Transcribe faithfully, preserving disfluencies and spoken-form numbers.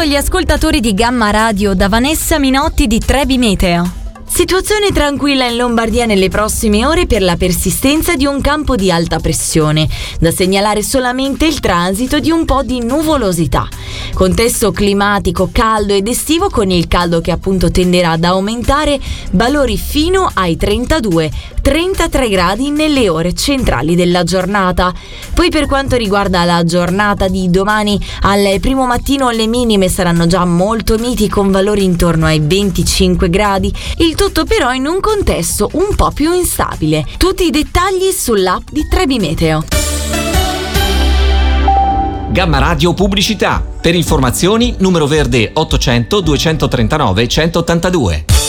agli ascoltatori di Gamma Radio da Vanessa Minotti di Trebi Meteo. Situazione tranquilla in Lombardia nelle prossime ore per la persistenza di un campo di alta pressione. Da segnalare solamente il transito di un po' di nuvolosità. Contesto climatico caldo ed estivo, con il caldo che appunto tenderà ad aumentare, valori fino ai trentadue trentatré gradi nelle ore centrali della giornata. Poi per quanto riguarda la giornata di domani, al primo mattino le minime saranno già molto miti con valori intorno ai venticinque gradi, il tutto però in un contesto un po' più instabile. Tutti i dettagli sull'app di Trebi Meteo. Gamma Radio Pubblicità. Per informazioni numero verde ottocento duecentotrentanove centottantadue.